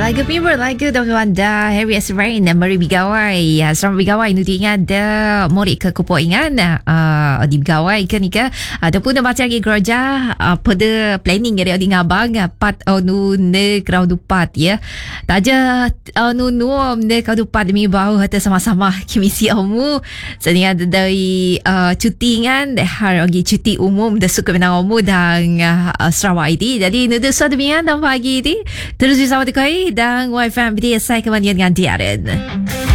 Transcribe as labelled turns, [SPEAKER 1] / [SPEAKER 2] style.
[SPEAKER 1] Lagu Pimur, lagu Wanda Harry S. Rain, Mari Bigawai. Selamat Bigawai, nu ingat dah murid ke kupo ingat di Bigawai ke ni ke ataupun macam lagi gereja pada planning dari di ngabang pat nu ne crowd pat ya. Taja nu ne crowd pat mi bau hata sama-sama kimisi omu senia dari cuti ngan har lagi cuti umum dah suka menang omu dan Sarawak ini. Jadi nu suatu demikian dan pagi ini terus bersama dengan dan WiFi BDSI kemudian ganti aren.